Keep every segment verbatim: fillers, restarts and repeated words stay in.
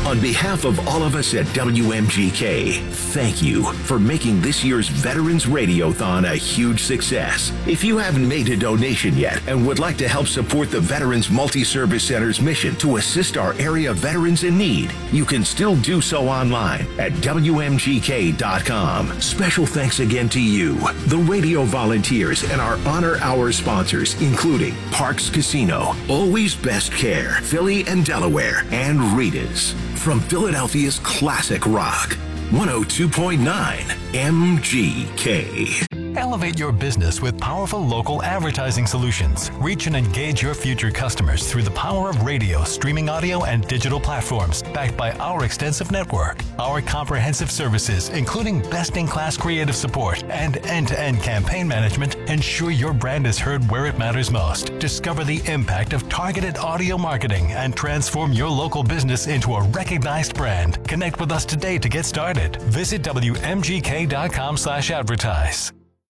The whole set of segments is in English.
On behalf of all of us at W M G K, thank you for making this year's Veterans Radiothon a huge success. If you haven't made a donation yet and would like to help support the Veterans Multi-Service Center's mission to assist our area veterans in need, you can still do so online at W M G K dot com. Special thanks again to you, the radio volunteers, and our Honor Hour sponsors, including Parks Casino, Always Best Care, Philly and Delaware, and Rita's. From Philadelphia's classic rock, one oh two point nine M G K. Elevate your business with powerful local advertising solutions. Reach and engage your future customers through the power of radio, streaming audio, and digital platforms, backed by our extensive network. Our comprehensive services, including best-in-class creative support and end-to-end campaign management, ensure your brand is heard where it matters most. Discover the impact of targeted audio marketing and transform your local business into a recognized brand. Connect with us today to get started. Visit W M G K dot com slash advertise.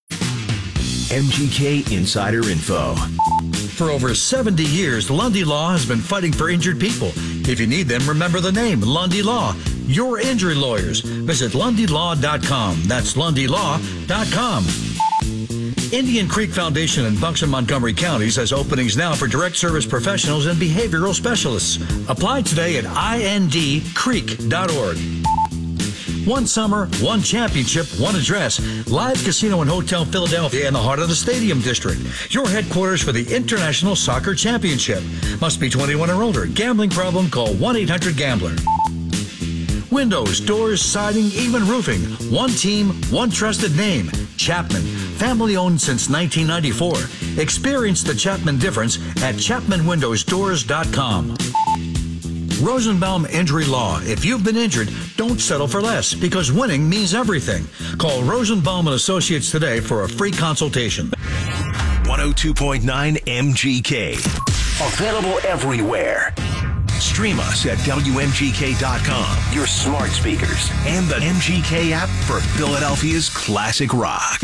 M G K Insider Info. For over seventy years, Lundy Law has been fighting for injured people. If you need them, remember the name, Lundy Law. Your injury lawyers. Visit Lundy Law dot com. That's Lundy Law dot com. Indian Creek Foundation in Bucks and Montgomery counties has openings now for direct service professionals and behavioral specialists. Apply today at I N D creek dot org. One summer, one championship, one address. Live Casino and Hotel Philadelphia in the heart of the Stadium District. Your headquarters for the International Soccer Championship. Must be twenty-one or older. Gambling problem? Call one eight hundred gambler. Windows, doors, siding, even roofing. One team, one trusted name. Chapman. Family owned since nineteen ninety-four. Experience the Chapman difference at chapman windows doors dot com. Rosenbaum Injury Law. If you've been injured, don't settle for less, because winning means everything. Call Rosenbaum and Associates today for a free consultation. one oh two point nine M G K. Available everywhere. Stream us at W M G K dot com, your smart speakers, and the M G K app for Philadelphia's classic rock.